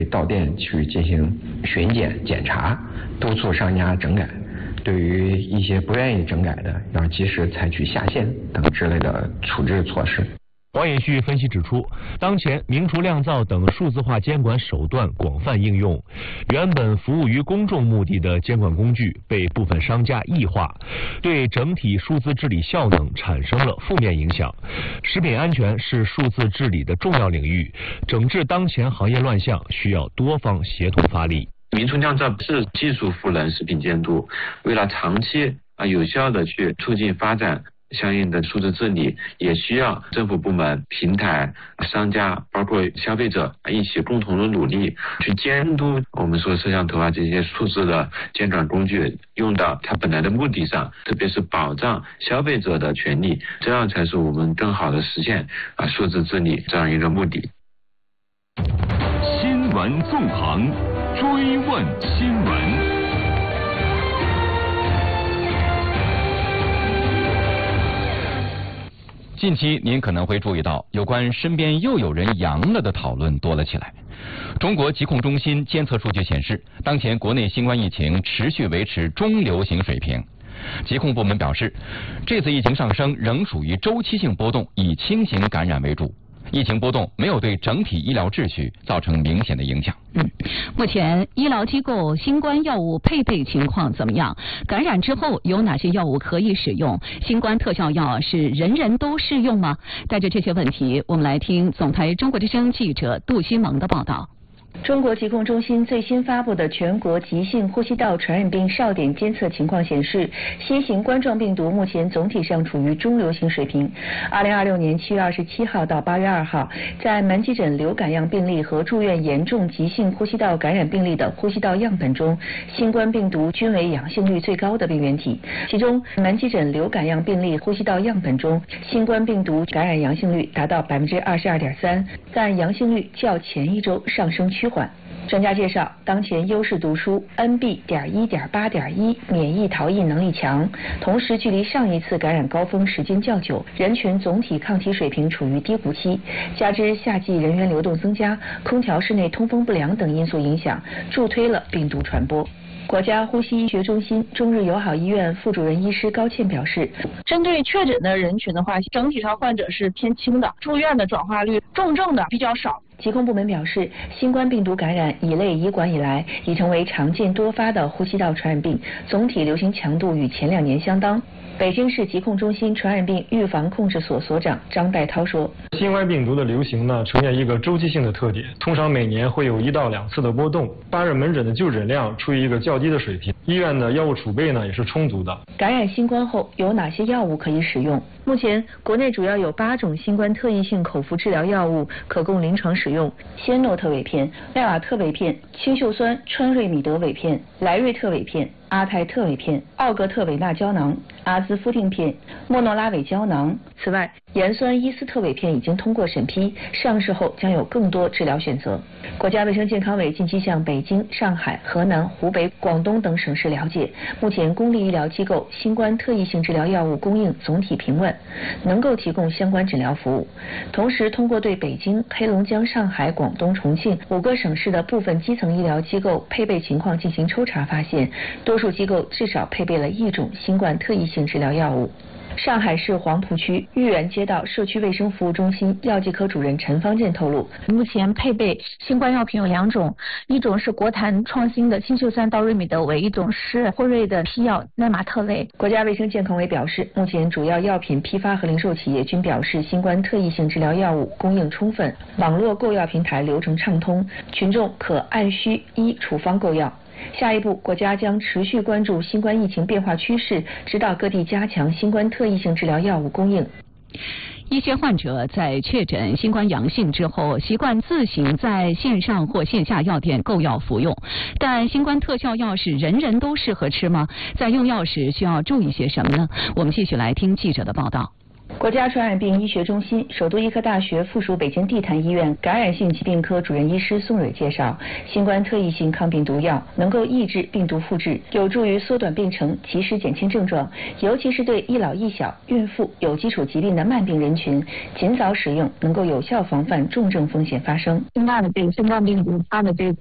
到店去进行巡检检查，督促商家整改。对于一些不愿意整改的，要及时采取下线等之类的处置措施。 王延旭分析指出，当前明厨亮灶等数字化监管手段广泛应用，原本服务于公众目的的监管工具被部分商家异化，对整体数字治理效能产生了负面影响。食品安全是数字治理的重要领域，整治当前行业乱象需要多方协同发力。 明厨亮灶是技术赋能食品监督，为了长期有效的去促进发展相应的数字治理，也需要政府部门、平台、商家，包括消费者一起共同的努力，去监督我们说摄像头这些数字的监管工具用到它本来的目的上，特别是保障消费者的权利，这样才是我们更好的实现数字治理这样一个目的。 新闻纵横，追问新闻。近期您可能会注意到，有关身边又有人阳了的讨论多了起来。中国疾控中心监测数据显示，当前国内新冠疫情持续维持中流行水平。疾控部门表示，这次疫情上升仍属于周期性波动，以轻型感染为主。疫情波动没有对整体医疗秩序造成明显的影响。 目前医疗机构新冠药物配备情况怎么样？感染之后有哪些药物可以使用？新冠特效药是人人都适用吗？带着这些问题，我们来听总台中国之声记者杜新萌的报道。 中国疾控中心最新发布的全国急性呼吸道传染病哨点监测情况显示，新型冠状病毒目前总体上处于中流行水平。2026年7月27号到8月2号，在门急诊流感样病例和住院严重急性呼吸道感染病例的呼吸道样本中，新冠病毒均为阳性率最高的病原体。其中，门急诊流感样病例呼吸道样本中，新冠病毒感染阳性率达到22.3%，但阳性率较前一周上升趋缓。专家介绍，当前优势毒株 NB.1.8.1 免疫逃逸能力强，同时距离上一次感染高峰时间较久，人群总体抗体水平处于低谷期，加之夏季人员流动增加、空调室内通风不良等因素影响，助推了病毒传播。国家呼吸医学中心中日友好医院副主任医师高倩表示， 针对确诊的人群的话，整体上患者是偏轻的，住院的转化率，重症的比较少。 疾控部门表示，新冠病毒感染乙类乙管以来，已成为常见多发的呼吸道传染病，总体流行强度与前2年相当。北京市疾控中心传染病预防控制所所长张代涛说， 新冠病毒的流行呢，呈现一个周期性的特点，通常每年会有1到2次的波动。发热门诊的就诊量处于一个较低的水平，医院的药物储备呢也是充足的。 感染新冠后有哪些药物可以使用？目前国内主要有8种新冠特异性口服治疗药物可供临床使用：仙诺特韦片、奈瓦特韦片、氰溴酸川瑞米德韦片、莱瑞特韦片、阿泰特韦片、奥格特韦钠胶囊、阿兹夫定片、莫诺拉韦胶囊。此外，盐酸伊司特韦片已经通过审批，上市后将有更多治疗选择。国家卫生健康委近期向北京、上海、河南、湖北、广东等省市了解，目前公立医疗机构新冠特异性治疗药物供应总体平稳，能够提供相关诊疗服务。同时，通过对北京、黑龙江、上海、广东、重庆5个省市的部分基层医疗机构配备情况进行抽查，发现多数机构至少配备了1种新冠特异性治疗药物。上海市黄浦区豫园街道社区卫生服务中心药剂科主任陈方健透露， 目前配备新冠药品有2种，一种是国坛创新的氰溴酸道瑞米德韦，一种是辉瑞的批药奈玛特韦。 国家卫生健康委表示，目前主要药品批发和零售企业均表示新冠特异性治疗药物供应充分，网络购药平台流程畅通，群众可按需依处方购药。下一步，国家将持续关注新冠疫情变化趋势，指导各地加强新冠特异性治疗药物供应。 一些患者在确诊新冠阳性之后，习惯自行在线上或线下药店购药服用。但新冠特效药是人人都适合吃吗？在用药时需要注意些什么呢？我们继续来听记者的报道。 国家传染病医学中心、首都医科大学附属北京地坛医院感染性疾病科主任医师宋蕊介绍，新冠特异性抗病毒药能够抑制病毒复制，有助于缩短病程，及时减轻症状，尤其是对一老一小、孕妇、有基础疾病的慢病人群，尽早使用能够有效防范重症风险发生。 新冠的这个新冠病毒，它的这个